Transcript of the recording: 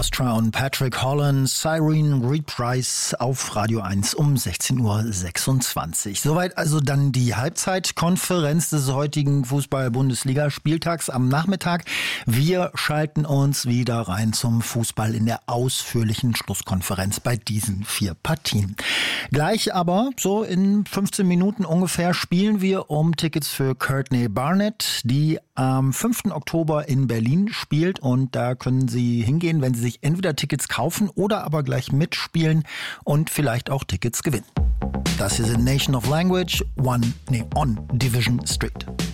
Nostra und Patrick Holland, Cyrene Reprise auf Radio 1 um 16.26 Uhr. Soweit also dann die Halbzeitkonferenz des heutigen Fußball-Bundesliga-Spieltags am Nachmittag. Wir schalten uns wieder rein zum Fußball in der ausführlichen Schlusskonferenz bei diesen 4 Partien. Gleich aber, so in 15 Minuten ungefähr, spielen wir um Tickets für Courtney Barnett, die am 5. Oktober in Berlin spielt, und da können Sie hingehen, wenn Sie sich entweder Tickets kaufen oder aber gleich mitspielen und vielleicht auch Tickets gewinnen. Das hier sind Nation of Language on Division Street.